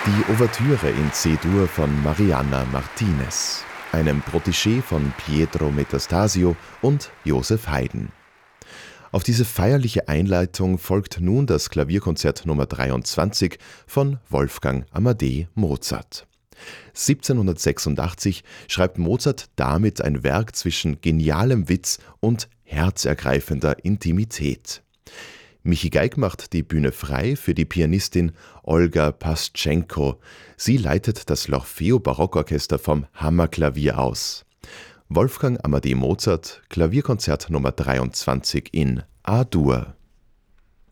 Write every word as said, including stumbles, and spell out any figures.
Die Ouvertüre in C-Dur von Marianna Martinez, einem Protégé von Pietro Metastasio und Joseph Haydn. Auf diese feierliche Einleitung folgt nun das Klavierkonzert Nummer dreiundzwanzig von Wolfgang Amadé Mozart. siebzehnhundertsechsundachtzig schreibt Mozart damit ein Werk zwischen genialem Witz und herzergreifender Intimität. Michi Geig macht die Bühne frei für die Pianistin Olga Pastschenko. Sie leitet das L'Orfeo-Barockorchester vom Hammerklavier aus. Wolfgang Amadé Mozart, Klavierkonzert Nummer dreiundzwanzig in A-Dur.